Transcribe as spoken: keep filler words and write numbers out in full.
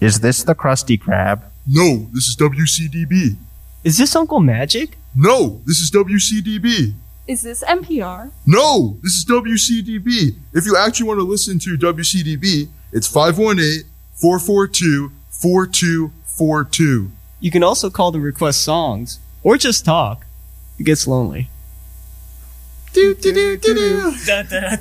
Is this the Krusty Krab? No, this is W C D B. Is this Uncle Magic? No, this is W C D B. Is this N P R? No, this is W C D B. If you actually want to listen to W C D B, it's five one eight, four four two, four two four two. You can also call to request songs, or just talk. It gets lonely. Do, do, do, do, do. Da, da, da.